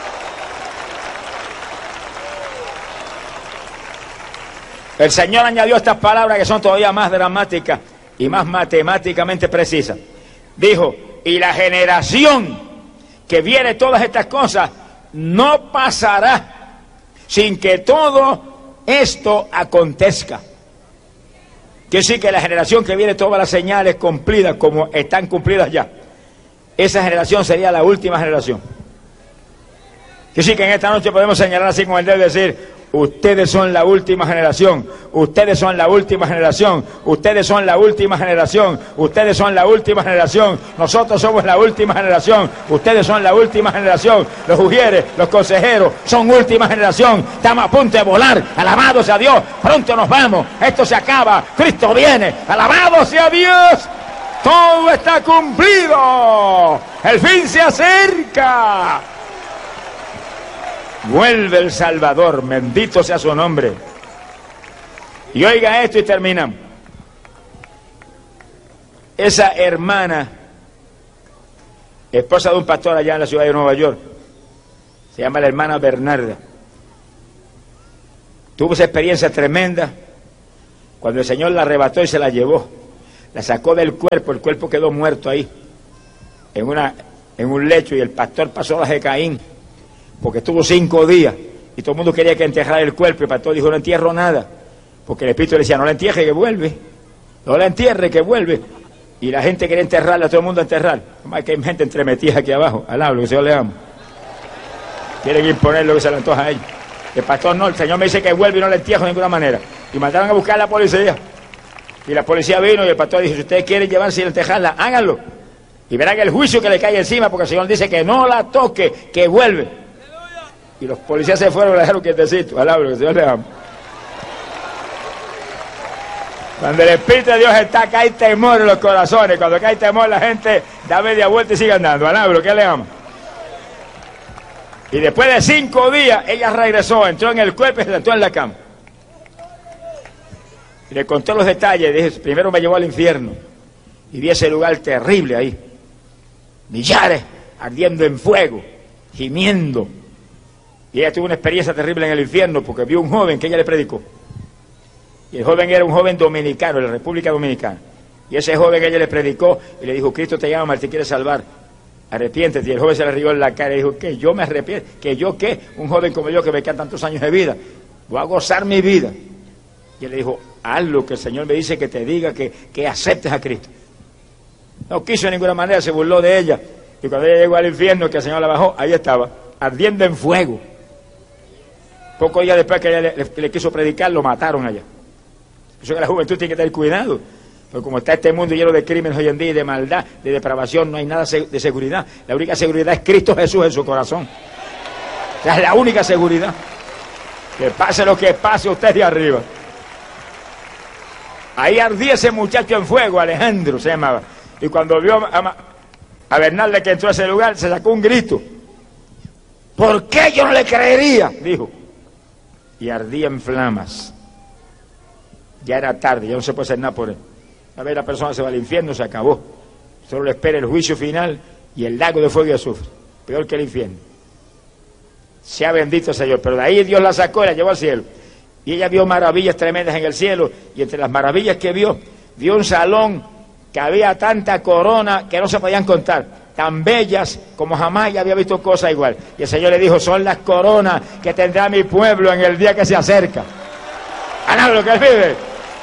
El Señor añadió estas palabras que son todavía más dramáticas y más matemáticamente precisas. Dijo, y la generación que viere todas estas cosas no pasará sin que todo esto acontezca. Quiere decir que la generación que viene todas las señales cumplidas como están cumplidas ya, esa generación sería la última generación. Quiere decir que en esta noche podemos señalar así con el dedo y decir, ustedes son la última generación, ustedes son la última generación, ustedes son la última generación, ustedes son la última generación, nosotros somos la última generación, ustedes son la última generación, los ujieres, los consejeros, son última generación, estamos a punto de volar, alabado sea Dios, pronto nos vamos, esto se acaba, Cristo viene, alabado sea Dios, todo está cumplido, el fin se acerca. Vuelve el Salvador, bendito sea su nombre. Y oiga esto y terminamos. esa hermana, esposa de un pastor allá en la ciudad de Nueva York, se llama la hermana Bernarda, tuvo esa experiencia tremenda cuando el Señor la arrebató y se la llevó, la sacó del cuerpo, el cuerpo quedó muerto ahí, en, una, en un lecho, y el pastor pasó las de Caín, porque estuvo cinco días, y todo el mundo quería que enterrara el cuerpo, y el pastor dijo, no entierro nada, porque el Espíritu le decía, no la entierre que vuelve, no la entierre que vuelve, y la gente quería enterrarla, todo el mundo a enterrar, más que hay gente entremetida aquí abajo, al lado, que el Señor le ama, quieren imponer lo que se le antoja a ellos. El pastor no, el Señor me dice que vuelve y no la entierro de ninguna manera, y mandaron a buscar a la policía, y la policía vino y el pastor dijo, si ustedes quieren llevarse y enterrarla, háganlo, y verán el juicio que le cae encima, porque el Señor dice que no la toque, que vuelve. Y los policías se fueron y la dejaron quietecito, al lado, que el Señor le ama. Cuando el Espíritu de Dios está, acá hay temor en los corazones. Cuando acá hay temor, la gente da media vuelta y sigue andando. Alabro, ¿qué le ama? Y después de cinco días, ella regresó, entró en el cuerpo y se sentó en la cama. Y le contó los detalles. Dije, primero me llevó al infierno. Y vi ese lugar terrible ahí. Millares ardiendo en fuego, gimiendo. Y ella tuvo una experiencia terrible en el infierno porque vio un joven que ella le predicó. Y el joven era un joven dominicano, de la República Dominicana. Y ese joven ella le predicó y le dijo, Cristo te llama, te quiere salvar, arrepiéntete. Y el joven se le rió en la cara y dijo, ¿qué? ¿Yo me arrepiento? ¿Que yo qué? Un joven como yo que me quedan tantos años de vida. Voy a gozar mi vida. Y él le dijo, haz lo que el Señor me dice que te diga, que, que aceptes a Cristo. No quiso de ninguna manera, se burló de ella. Y cuando ella llegó al infierno, que el Señor la bajó, ahí estaba, ardiendo en fuego. Pocos días después que ella le, le, le quiso predicar, lo mataron allá. Eso que la juventud tiene que tener cuidado, porque como está este mundo lleno de crímenes hoy en día, y de maldad, de depravación, no hay nada de seguridad. La única seguridad es Cristo Jesús en su corazón. Esa es la única seguridad. Que pase lo que pase, usted de arriba. Ahí ardía ese muchacho en fuego, Alejandro se llamaba. Y cuando vio a, a Bernarda que entró a ese lugar, se sacó un grito. ¿Por qué yo no le creería? Dijo. Y ardía en flamas. Ya era tarde, ya no se puede hacer nada por él. A ver, la persona se va al infierno, se acabó. Solo le espera el juicio final y el lago de fuego y azufre. Peor que el infierno. Sea bendito el Señor. Pero de ahí Dios la sacó y la llevó al cielo. Y ella vio maravillas tremendas en el cielo. Y entre las maravillas que vio, vio un salón que había tanta corona que no se podían contar. Tan bellas como jamás ella había visto cosas igual. Y el Señor le dijo, son las coronas que tendrá mi pueblo en el día que se acerca. ¿A lo que él vive?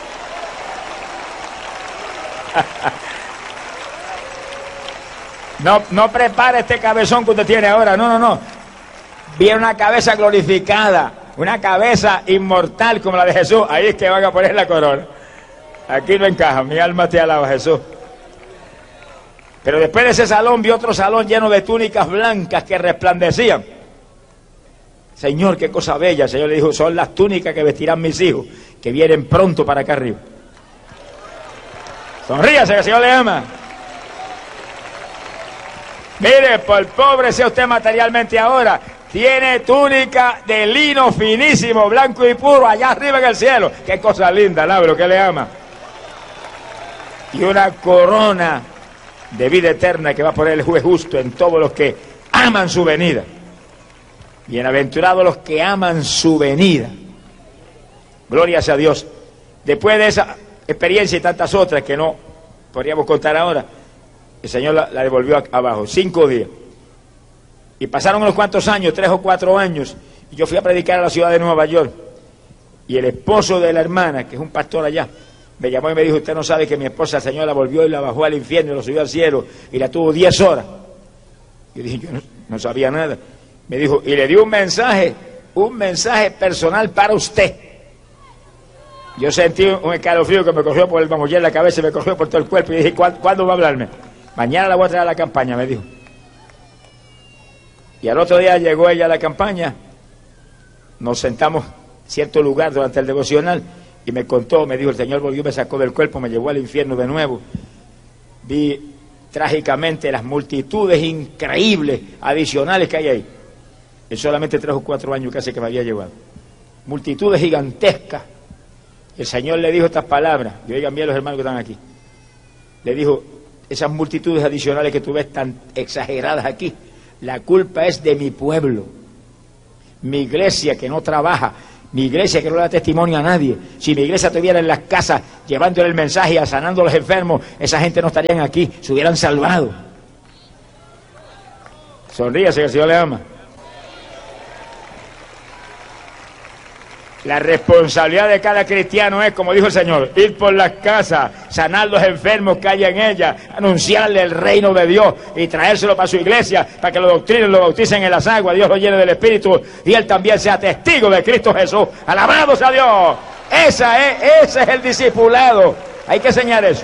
No, no prepare este cabezón que usted tiene ahora, no, no, no. Viene una cabeza glorificada, una cabeza inmortal como la de Jesús. Ahí es que van a poner la corona. Aquí no encaja, mi alma te alaba, Jesús. Pero después de ese salón vio otro salón lleno de túnicas blancas que resplandecían. Señor, qué cosa bella. El Señor le dijo, son las túnicas que vestirán mis hijos, que vienen pronto para acá arriba. Sonríase, que el Señor le ama. Mire, por pobre sea usted materialmente ahora, tiene túnica de lino finísimo, blanco y puro, allá arriba en el cielo. Qué cosa linda, alabro, que le ama. Y una corona de vida eterna que va a poner el juez justo en todos los que aman su venida. Bienaventurados los que aman su venida. Gloria sea a Dios. Después de esa experiencia y tantas otras que no podríamos contar ahora, el Señor la, la devolvió abajo, cinco días. Y pasaron unos cuantos años, tres o cuatro años, y yo fui a predicar a la ciudad de Nueva York. Y el esposo de la hermana, que es un pastor allá, me llamó y me dijo, usted no sabe que mi esposa, el Señor la volvió y la bajó al infierno y la subió al cielo, y la tuvo diez horas. Yo dije, yo no, no sabía nada. Me dijo, y le dio un mensaje, un mensaje personal para usted. Yo sentí un escalofrío que me cogió por el mamollé en la cabeza y me cogió por todo el cuerpo, y dije, ¿cuándo, ¿cuándo va a hablarme? Mañana la voy a traer a la campaña, me dijo. Y al otro día llegó ella a la campaña, nos sentamos en cierto lugar durante el devocional, y me contó, me dijo, el Señor volvió, me sacó del cuerpo, me llevó al infierno de nuevo. Vi trágicamente las multitudes increíbles, adicionales que hay ahí. En solamente tres o cuatro años casi que me había llevado. Multitudes gigantescas. El Señor le dijo estas palabras, y oigan bien los hermanos que están aquí. le dijo, esas multitudes adicionales que tú ves tan exageradas aquí, la culpa es de mi pueblo, mi iglesia que no trabaja, mi iglesia que no le da testimonio a nadie. Si mi iglesia estuviera en las casas llevándole el mensaje y sanando a los enfermos, esa gente no estarían aquí, se hubieran salvado. Sonríase, que el Señor le ama. La responsabilidad de cada cristiano es, como dijo el Señor, ir por las casas, sanar los enfermos que hay en ellas, anunciarle el reino de Dios y traérselo para su iglesia, para que lo doctrinen, lo bauticen en las aguas, Dios lo llene del Espíritu y Él también sea testigo de Cristo Jesús. ¡Alabado sea Dios! Esa es, ese es el discipulado. Hay que enseñar eso.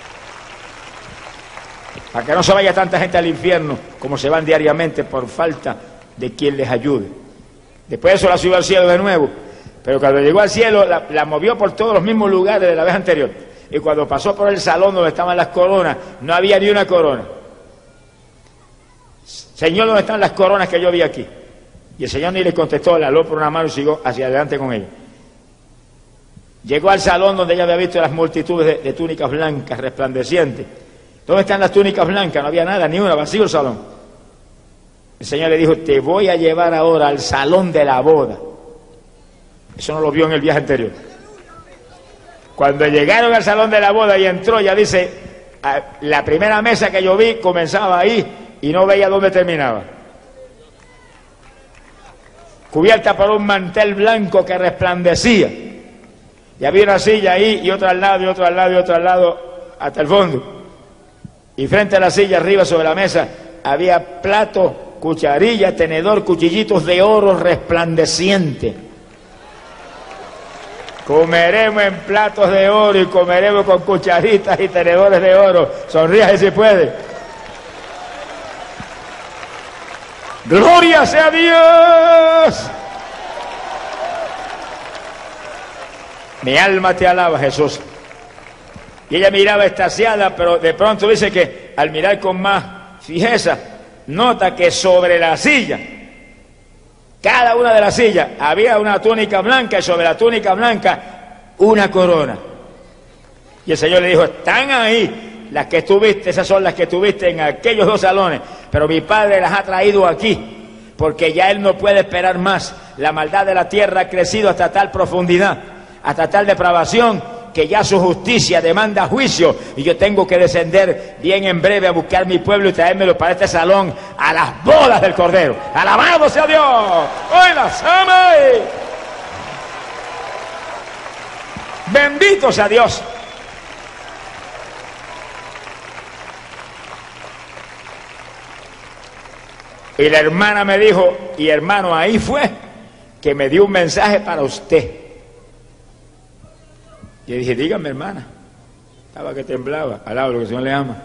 Para que no se vaya tanta gente al infierno como se van diariamente por falta de quien les ayude. Después de eso la subió al cielo de nuevo. Pero cuando llegó al cielo, la, la movió por todos los mismos lugares de la vez anterior. Y cuando pasó por el salón donde estaban las coronas, no había ni una corona. Señor, ¿dónde están las coronas que yo vi aquí? Y el Señor ni le contestó, le habló por una mano y siguió hacia adelante con ella. Llegó al salón donde ella había visto las multitudes de, de túnicas blancas, resplandecientes. ¿Dónde están las túnicas blancas? No había nada, ni una, vacío el salón. El Señor le dijo, te voy a llevar ahora al salón de la boda. Eso no lo vio en el viaje anterior. Cuando llegaron al salón de la boda y entró, ya dice, la primera mesa que yo vi comenzaba ahí y no veía dónde terminaba. Cubierta por un mantel blanco que resplandecía. Y había una silla ahí y otra al lado y otra al lado y otra al lado hasta el fondo. Y frente a la silla, arriba sobre la mesa, había platos, cucharillas, tenedor, cuchillitos de oro resplandeciente. Comeremos en platos de oro y comeremos con cucharitas y tenedores de oro. Sonríase si puede. ¡Gloria sea Dios! Mi alma te alaba, Jesús. Y ella miraba extasiada, pero de pronto dice que al mirar con más fijeza, nota que sobre la silla, cada una de las sillas, había una túnica blanca y sobre la túnica blanca una corona. Y el Señor le dijo, están ahí las que tuviste, esas son las que tuviste en aquellos dos salones, pero mi Padre las ha traído aquí, porque ya Él no puede esperar más. La maldad de la tierra ha crecido hasta tal profundidad, hasta tal depravación, que ya su justicia demanda juicio, y yo tengo que descender bien en breve a buscar mi pueblo y traérmelo para este salón a las bodas del Cordero. ¡Alabado sea Dios! ¡Hoy las ama! ¡Bendito sea Dios! Y la hermana me dijo, y hermano, ahí fue que me dio un mensaje para usted. Y dije, dígame, hermana. Estaba que temblaba, al lado de lo que el Señor le ama.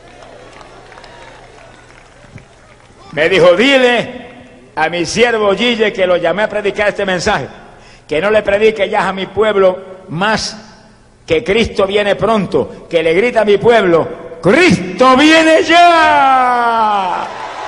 Me dijo, dile a mi siervo Gille que lo llamé a predicar este mensaje, que no le predique ya a mi pueblo más que Cristo viene pronto, que le grita a mi pueblo, ¡Cristo viene ya!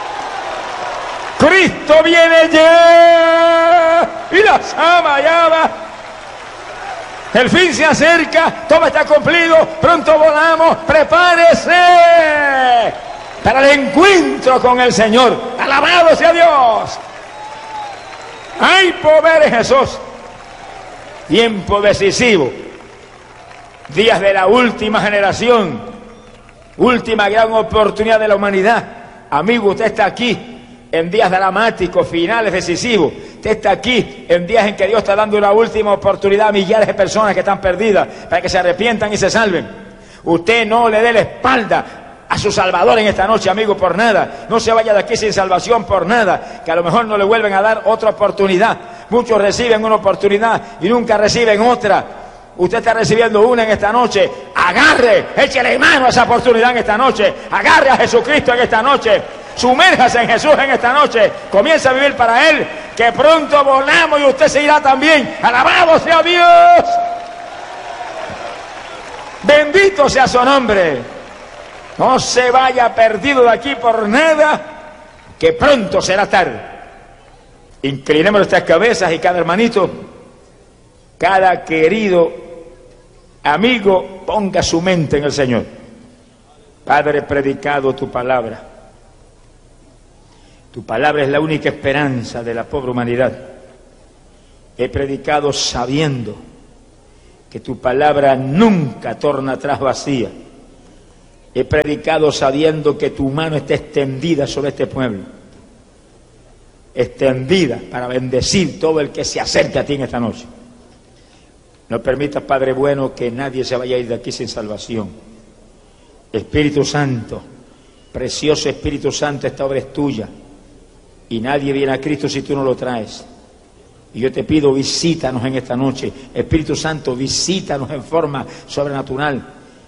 ¡Cristo viene ya! Y las ama ya va. El fin se acerca, todo está cumplido, pronto volamos, prepárese para el encuentro con el Señor. ¡Alabado sea Dios! ¡Hay poder en Jesús! Tiempo decisivo, días de la última generación, última gran oportunidad de la humanidad. Amigo, usted está aquí en días dramáticos, finales, decisivos. Usted está aquí en días en que Dios está dando una última oportunidad a millares de personas que están perdidas para que se arrepientan y se salven. Usted no le dé la espalda a su Salvador en esta noche, amigo, por nada. No se vaya de aquí sin salvación por nada, que a lo mejor no le vuelven a dar otra oportunidad. Muchos reciben una oportunidad y nunca reciben otra. Usted está recibiendo una en esta noche. Agarre, échele mano a esa oportunidad en esta noche. Agarre a Jesucristo en esta noche. Sumérjase en Jesús en esta noche. Comienza a vivir para Él, que pronto volamos y usted se irá también. ¡Alabado sea Dios! Bendito sea su nombre. No se vaya perdido de aquí por nada, que pronto será tarde. Inclinemos nuestras cabezas y cada hermanito, cada querido amigo, ponga su mente en el Señor. Padre, he predicado tu palabra. Tu palabra es la única esperanza de la pobre humanidad. He predicado sabiendo que tu palabra nunca torna atrás vacía. He predicado sabiendo que tu mano está extendida sobre este pueblo. Extendida para bendecir todo el que se acerque a ti en esta noche. No permitas, Padre bueno, que nadie se vaya a ir de aquí sin salvación. Espíritu Santo, precioso Espíritu Santo, esta obra es tuya. Y nadie viene a Cristo si tú no lo traes. Y yo te pido, visítanos en esta noche. Espíritu Santo, visítanos en forma sobrenatural.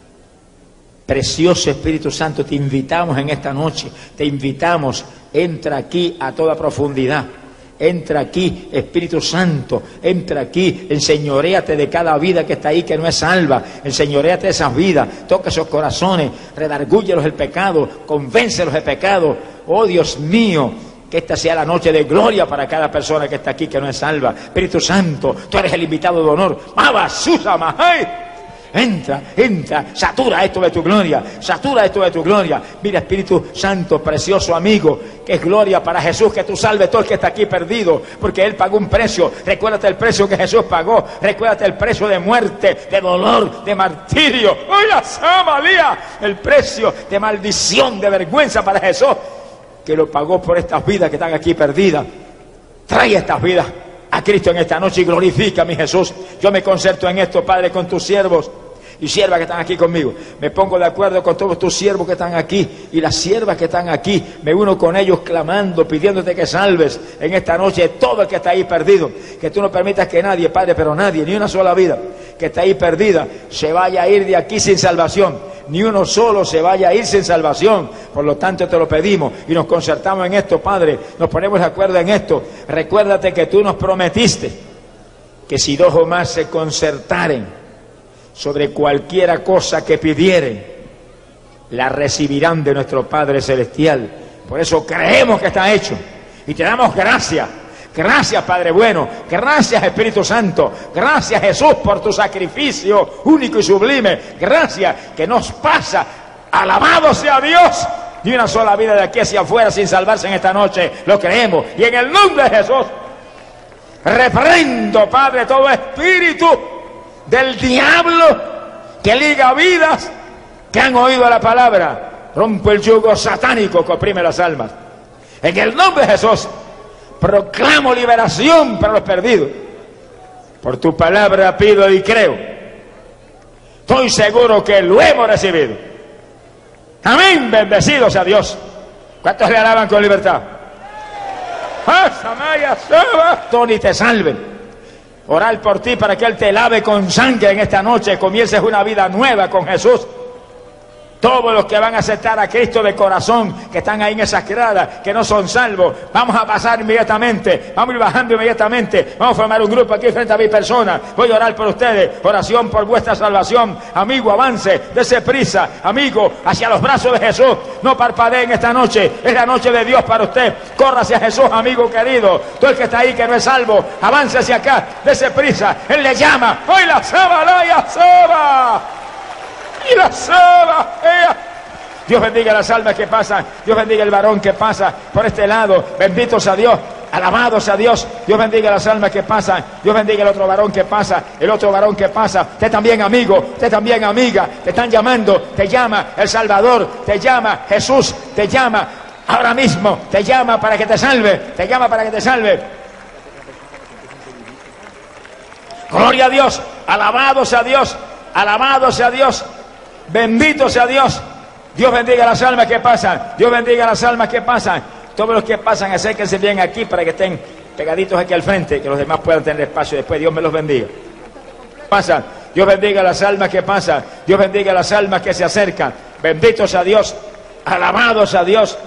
Precioso Espíritu Santo, te invitamos en esta noche. Te invitamos, entra aquí a toda profundidad. Entra aquí, Espíritu Santo, entra aquí, enseñoréate de cada vida que está ahí que no es salva, enseñoréate de esas vidas, toca esos corazones, redargúyelos el pecado, convéncelos del pecado. Oh Dios mío, que esta sea la noche de gloria para cada persona que está aquí que no es salva. Espíritu Santo, tú eres el invitado de honor. ¡Maba, Susama! ¡Ay! Entra, entra, satura esto de tu gloria, satura esto de tu gloria. Mira, Espíritu Santo, precioso amigo, que es gloria para Jesús, que tú salves todo el que está aquí perdido, porque Él pagó un precio. Recuérdate el precio que Jesús pagó, recuérdate el precio de muerte, de dolor, de martirio. ¡Oye, Samalía! El precio de maldición, de vergüenza para Jesús, que lo pagó por estas vidas que están aquí perdidas. Trae estas vidas a Cristo en esta noche y glorifica a mi Jesús. Yo me concerto en esto, Padre, con tus siervos y siervas que están aquí conmigo. Me pongo de acuerdo con todos tus siervos que están aquí y las siervas que están aquí. Me uno con ellos clamando, pidiéndote que salves en esta noche todo el que está ahí perdido. Que tú no permitas que nadie, Padre, pero nadie, ni una sola vida que está ahí perdida, se vaya a ir de aquí sin salvación. Ni uno solo se vaya a ir sin salvación. Por lo tanto te lo pedimos y nos concertamos en esto, Padre. Nos ponemos de acuerdo en esto. Recuérdate que tú nos prometiste que si dos o más se concertaren sobre cualquiera cosa que pidieren, la recibirán de nuestro Padre Celestial. Por eso creemos que está hecho y te damos gracias. Gracias, Padre bueno, gracias, Espíritu Santo, gracias, Jesús, por tu sacrificio único y sublime. Gracias, que nos pasa, alabado sea Dios, ni una sola vida de aquí hacia afuera sin salvarse en esta noche. Lo creemos y en el nombre de Jesús reprendo, Padre, todo espíritu del diablo que liga vidas que han oído la palabra. Rompo el yugo satánico que oprime las almas. En el nombre de Jesús proclamo liberación para los perdidos. Por tu palabra pido y creo. Estoy seguro que lo hemos recibido. Amén, bendecido sea Dios. ¿Cuántos le alaban con libertad? Tony, te salve. Orar por ti para que Él te lave con sangre en esta noche. Comiences una vida nueva con Jesús. Todos los que van a aceptar a Cristo de corazón, que están ahí en esas gradas, que no son salvos, vamos a pasar inmediatamente, vamos a ir bajando inmediatamente, vamos a formar un grupo aquí frente a mi persona. Voy a orar por ustedes, oración por vuestra salvación. Amigo, avance, dése prisa, amigo, hacia los brazos de Jesús. No parpadee en esta noche, es la noche de Dios para usted. Corra hacia Jesús, amigo querido. Todo el que está ahí que no es salvo, avance hacia acá, dése prisa. Él le llama, hoy la saba, la saba. Y la saba, ella. Dios bendiga las almas que pasan, Dios bendiga el varón que pasa por este lado, bendito sea Dios, alabado sea Dios. Dios bendiga las almas que pasan, Dios bendiga el otro varón que pasa, el otro varón que pasa. Usted también, amigo, usted también, amiga, te están llamando, te llama el Salvador, te llama Jesús, te llama ahora mismo, te llama para que te salve, te llama para que te salve. Gloria a Dios, alabado sea Dios, alabado sea Dios. Bendito sea Dios. Dios bendiga las almas que pasan. Dios bendiga las almas que pasan. Todos los que pasan, acérquense bien aquí para que estén pegaditos aquí al frente, que los demás puedan tener espacio después. Dios me los bendiga. Pasan. Dios bendiga las almas que pasan. Dios bendiga las almas que se acercan. Bendito sea Dios. Alabado sea Dios.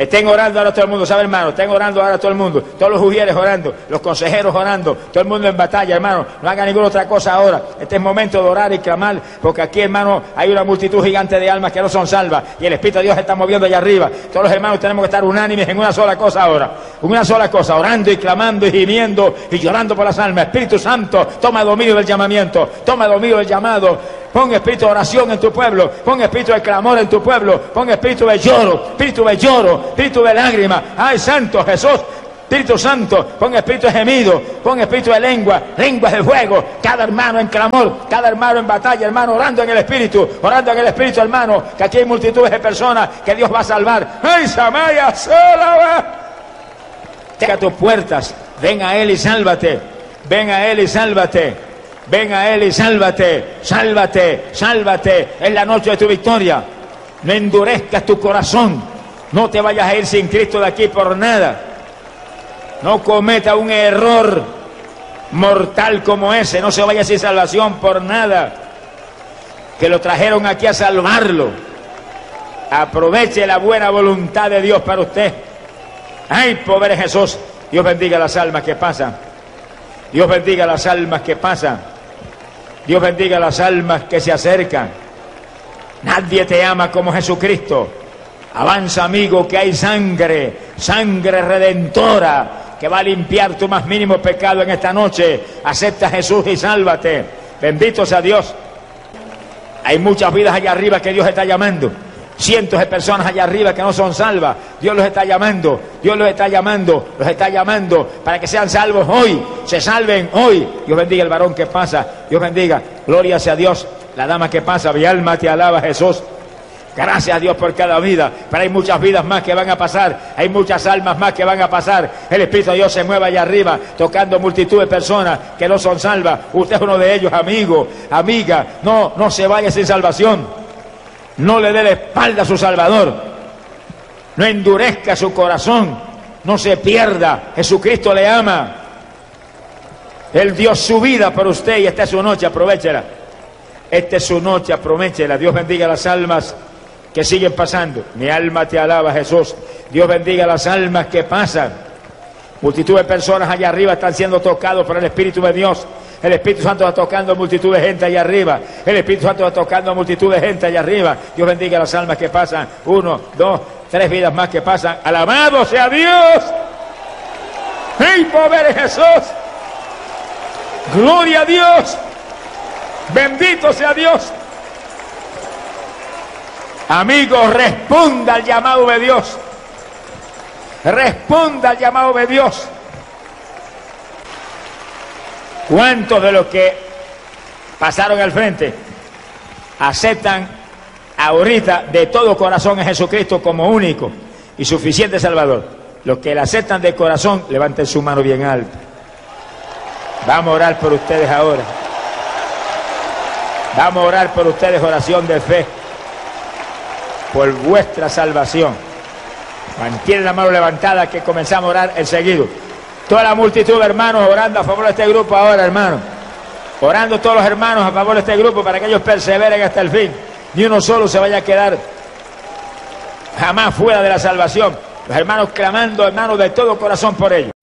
Estén orando ahora todo el mundo, ¿sabe, hermano? Estén orando ahora todo el mundo. Todos los ujieres orando, los consejeros orando, todo el mundo en batalla, hermano. No haga ninguna otra cosa ahora. Este es momento de orar y clamar, porque aquí, hermano, hay una multitud gigante de almas que no son salvas. Y el Espíritu de Dios se está moviendo allá arriba. Todos los hermanos tenemos que estar unánimes en una sola cosa ahora. Una sola cosa, orando y clamando y gimiendo y llorando por las almas. Espíritu Santo, toma dominio del llamamiento, toma dominio del llamado. Pon espíritu de oración en tu pueblo, pon espíritu de clamor en tu pueblo, pon espíritu de lloro, espíritu de lloro, espíritu de lágrima. ¡Ay, Santo Jesús! Espíritu Santo, pon espíritu de gemido, pon espíritu de lengua, lenguas de fuego, cada hermano en clamor, cada hermano en batalla, hermano, orando en el espíritu, orando en el espíritu, hermano, que aquí hay multitudes de personas que Dios va a salvar. ¡Ay, Samaya, sola! Toca tus puertas, ven a Él y sálvate, ven a Él y sálvate. Ven a Él y sálvate, sálvate, sálvate. Es la noche de tu victoria. No endurezcas tu corazón. No te vayas a ir sin Cristo de aquí por nada. No cometa un error mortal como ese. No se vaya sin salvación por nada. Que lo trajeron aquí a salvarlo. Aproveche la buena voluntad de Dios para usted. Ay, pobre Jesús. Dios bendiga las almas que pasan. Dios bendiga las almas que pasan. Dios bendiga las almas que se acercan. Nadie te ama como Jesucristo. Avanza, amigo, que hay sangre, sangre redentora que va a limpiar tu más mínimo pecado en esta noche. Acepta a Jesús y sálvate. Bendito sea Dios. Hay muchas vidas allá arriba que Dios está llamando. Cientos de personas allá arriba que no son salvas. Dios los está llamando, Dios los está llamando, los está llamando para que sean salvos hoy, se salven hoy. Dios bendiga el varón que pasa, Dios bendiga, gloria sea a Dios, la dama que pasa, mi alma te alaba, Jesús. Gracias a Dios por cada vida, pero hay muchas vidas más que van a pasar, hay muchas almas más que van a pasar. El Espíritu de Dios se mueve allá arriba, tocando multitud de personas que no son salvas. Usted es uno de ellos, amigo, amiga, no, no se vaya sin salvación. No le dé la espalda a su Salvador. No endurezca su corazón. No se pierda. Jesucristo le ama. Él dio su vida por usted y esta es su noche, aprovéchela. Esta es su noche, aprovéchela. Dios bendiga las almas que siguen pasando. Mi alma te alaba, Jesús. Dios bendiga las almas que pasan. Multitud de personas allá arriba están siendo tocados por el Espíritu de Dios. El Espíritu Santo está tocando a multitud de gente allá arriba. El Espíritu Santo está tocando a multitud de gente allá arriba. Dios bendiga las almas que pasan. Uno, dos, tres vidas más que pasan. ¡Alabado sea Dios! ¡Hey, pobre Jesús! ¡Gloria a Dios! ¡Bendito sea Dios! Amigos, responda al llamado de Dios. Responda al llamado de Dios. ¿Cuántos de los que pasaron al frente aceptan ahorita de todo corazón a Jesucristo como único y suficiente Salvador? Los que le aceptan de corazón, levanten su mano bien alta. Vamos a orar por ustedes ahora. Vamos a orar por ustedes, oración de fe, por vuestra salvación. Mantienen la mano levantada que comenzamos a orar enseguida. Toda la multitud de hermanos orando a favor de este grupo ahora, hermanos. Orando todos los hermanos a favor de este grupo para que ellos perseveren hasta el fin. Ni uno solo se vaya a quedar jamás fuera de la salvación. Los hermanos clamando, hermanos, de todo corazón por ellos.